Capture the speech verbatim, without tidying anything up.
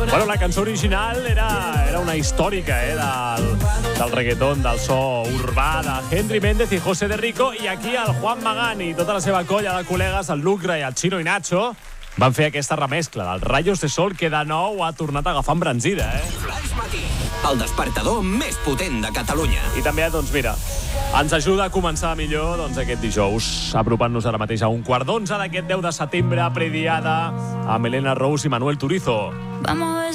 Bueno, la cançó original era, era una històrica, eh, del, del reggaeton, del so urbà de Henry Méndez i José de Rico, i aquí el Juan Magán i tota la seva colla de col·legues, el Lucre i el Chino i Nacho, van fer aquesta remescla dels Rayos de Sol, que de nou ha tornat a agafar embranzida, eh? Flaix Matí, el despertador més potent de Catalunya. I també, doncs mira, ens ajuda a començar millor doncs, aquest dijous, apropant-nos ara mateix a un quart d'onze d'aquest deu de setembre, prediada amb Helena Rous i Manuel Turizo. Vamos a ver